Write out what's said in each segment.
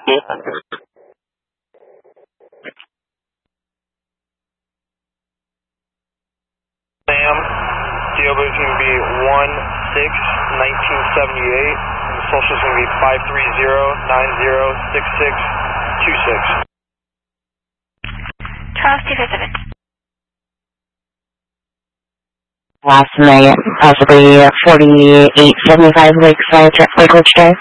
Sam, DOB is going to be 1-6-1978, and the social is going to be 530-906626. Charles 257. Last night, possibly 4875 Lakewood Drive.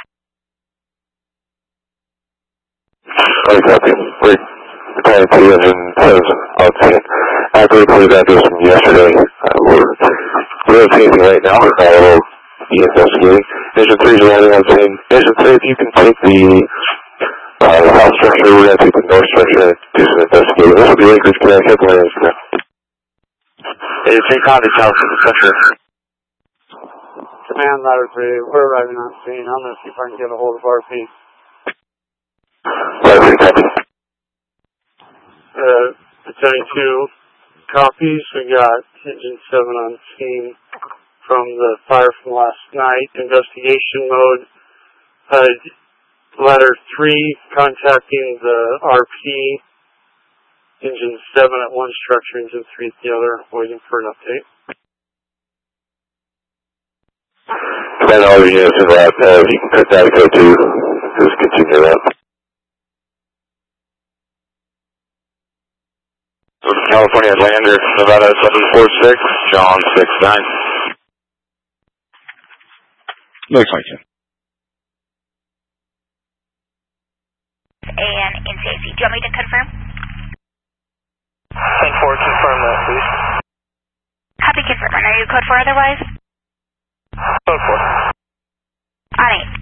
I copy. Wait, Battalion 207 outside. After we played that from yesterday, we don't see anything right now. We'll be investigating. Mission 3 is landing on scene. Mission 3, if you can take the south structure, we're going to take the north structure and do some investigating. This will be Lakewood Connect, Landing Connect. Hey, take on the south structure. Command Ladder 3, we're arriving on scene. I'm going to see if I can get a hold of RP. Battalion 2 copies. We got Engine 7 on scene from the fire from last night. Investigation mode. Ladder 3 contacting the RP. Engine 7 at one structure, Engine 3 at the other, waiting for an update. And all the units in that, if you can put that code 2, just continue that. California Lander, Nevada 746, John 69. Looks like it. And in safety. Do you want me to confirm? 10-4, confirm that, please. Copy confirm. Are you code 4 otherwise? Code 4. On 8.